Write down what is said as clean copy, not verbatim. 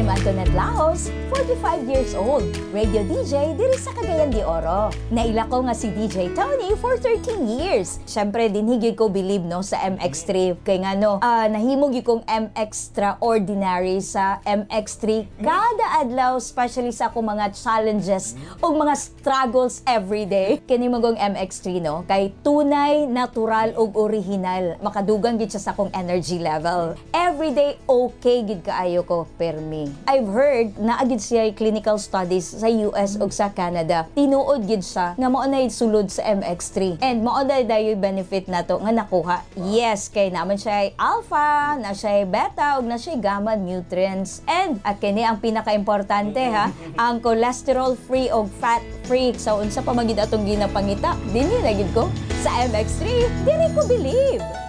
I'm Antoinette Laos, 45 years old, radio DJ diri sa Cagayan de Oro. Naila ko nga si DJ Tony for 13 years. Syempre, dinhigid ko believe no sa MX3. Kay nga no, nahimog yung kong MX-traordinary sa MX3 kada adlaw, especially sa akong mga challenges o mga struggles everyday. Kini mo kong MX3 no, kay tunay, natural ug original. Makadugang gid siya sa akong energy level. Everyday okay gid kaayo ko permi. I've heard na agid siya clinical studies sa US ug sa Canada. Tinuod gid siya nga mao nay sulod sa MX3. And mao day dayoy benefit nato nga nakuha. Yes, kay naman siya alpha, na siya beta ug na siya gamma nutrients. And at kini ang pinaka-importante ha, ang cholesterol free ug fat free. So unsa pa magid atong ginapangita? Dinhi na gid ko sa MX3. Dili ko believe.